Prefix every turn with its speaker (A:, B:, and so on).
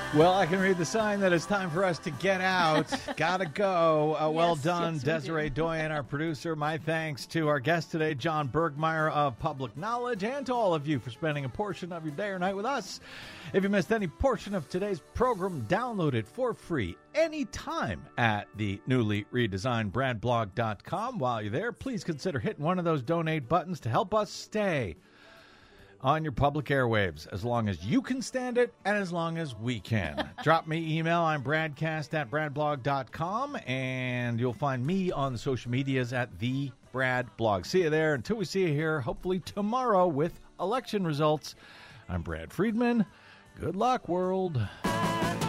A: Well, I can read the sign that it's time for us to get out. Gotta go. Well done,
B: yes,
A: Desiree Doyen, our producer. My thanks to our guest today, John Bergmeyer of Public Knowledge, and to all of you for spending a portion of your day or night with us. If you missed any portion of today's program, download it for free anytime at the newly redesigned bradblog.com. While you're there, please consider hitting one of those donate buttons to help us stay on your public airwaves, as long as you can stand it and as long as we can. Drop me email. I'm bradcast@bradblog.com, and you'll find me on the social medias at the Brad Blog. See you there. Until we see you here, hopefully tomorrow with election results, I'm Brad Friedman. Good luck, world.